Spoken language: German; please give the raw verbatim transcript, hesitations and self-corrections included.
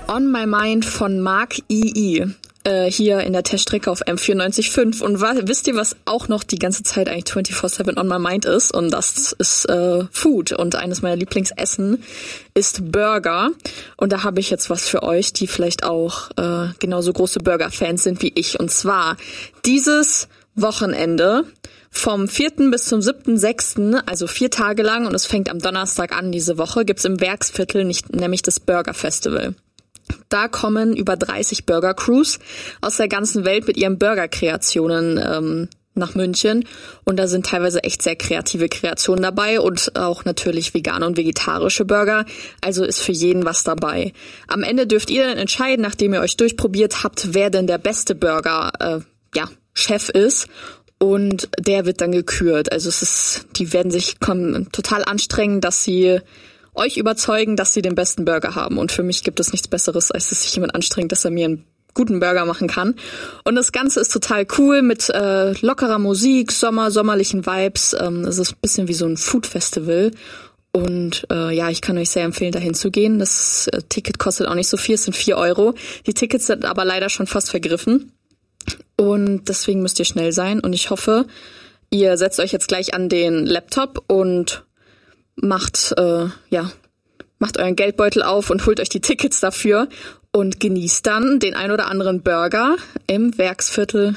On My Mind von Mark I I. Äh, hier in der Teststrecke auf M vierundneunzig Komma fünf. Und wa- wisst ihr, was auch noch die ganze Zeit eigentlich vierundzwanzig sieben on my mind ist? Und das ist äh, Food. Und eines meiner Lieblingsessen ist Burger. Und da habe ich jetzt was für euch, die vielleicht auch äh, genauso große Burger-Fans sind wie ich. Und zwar dieses Wochenende vom vierten bis zum siebten sechsten, also vier Tage lang, und es fängt am Donnerstag an diese Woche, gibt's im Werksviertel nicht, nämlich das Burger Festival. Da kommen über dreißig Burger-Crews aus der ganzen Welt mit ihren Burger-Kreationen ähm, nach München. Und da sind teilweise echt sehr kreative Kreationen dabei und auch natürlich vegane und vegetarische Burger. Also ist für jeden was dabei. Am Ende dürft ihr dann entscheiden, nachdem ihr euch durchprobiert habt, wer denn der beste Burger äh, ja, Chef ist. Und der wird dann gekürt. Also es ist, die werden sich kommen, total anstrengen, dass sie euch überzeugen, dass sie den besten Burger haben. Und für mich gibt es nichts Besseres, als dass sich jemand anstrengt, dass er mir einen guten Burger machen kann. Und das Ganze ist total cool mit äh, lockerer Musik, Sommer, sommerlichen Vibes. Ähm, es ist ein bisschen wie so ein Food-Festival. Und äh, ja, ich kann euch sehr empfehlen, dahin zu gehen. Das äh, Ticket kostet auch nicht so viel, es sind vier Euro. Die Tickets sind aber leider schon fast vergriffen. Und deswegen müsst ihr schnell sein. Und ich hoffe, ihr setzt euch jetzt gleich an den Laptop und macht äh, ja macht euren Geldbeutel auf und holt euch die Tickets dafür und genießt dann den ein oder anderen Burger im Werksviertel